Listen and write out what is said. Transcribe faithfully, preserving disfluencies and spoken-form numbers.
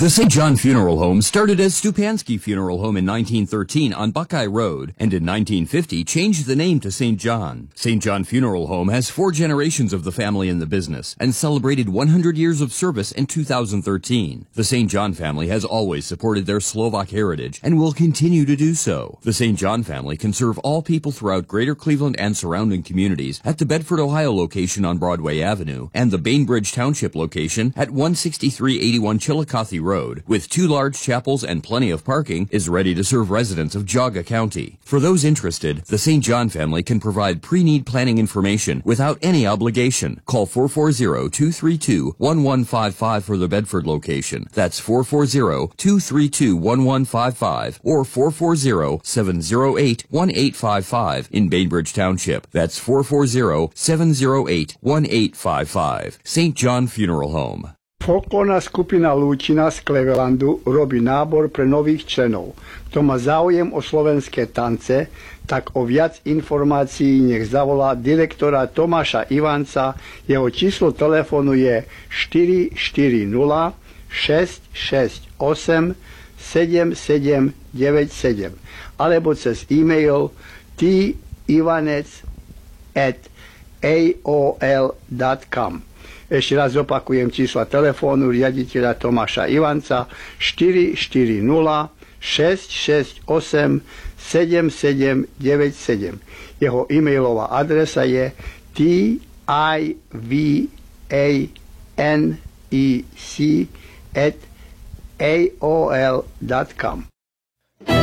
The Saint John Funeral Home started as Stupansky Funeral Home in nineteen thirteen on Buckeye Road, and in nineteen fifty changed the name to Saint John. Saint John Funeral Home has four generations of the family in the business and celebrated one hundred years of service in two thousand thirteen. The Saint John family has always supported their Slovak heritage and will continue to do so. The Saint John family can serve all people throughout Greater Cleveland and surrounding communities at the Bedford, Ohio location on Broadway Avenue and the Bainbridge Township location at one sixty-three eighty-one Chillicothe Road, with two large chapels and plenty of parking, is ready to serve residents of Geauga County. For those interested, the Saint John family can provide pre-need planning information without any obligation. Call four four zero, two three two, one one five five for the Bedford location. That's four four zero, two three two, one one five five or four four zero, seven zero eight, one eight five five in Bainbridge Township. That's four four zero, seven zero eight, one eight five five. Saint John Funeral Home. Folklórna skupina Lúčina z Clevelandu robí nábor pre nových členov. Kto má záujem o slovenské tance, tak o viac informácií nech zavolá direktora Tomáša Ivanca. Jeho číslo telefónu je štyri štyri nula, šesť šesť osem, sedem sedem deväť sedem alebo cez e-mail t ivanec at a o l dot com. Ešte raz opakujem čísla telefónu riaditeľa Tomáša Ivanca štyri štyri nula, šesť šesť osem, sedem sedem deväť sedem. Jeho e-mailová adresa je t i v a n e c at a o l dot com.